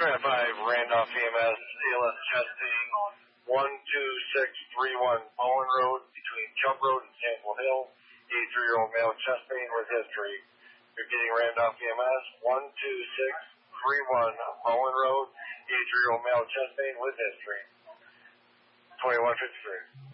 5, Randolph EMS, ALS testing, 12631 Bowen Road between Jump Road and Sandwell Hill, 83-year-old male chest pain with history. You're getting Randolph EMS, 12631 Bowen Road, 83-year-old male chest pain with history. 2153.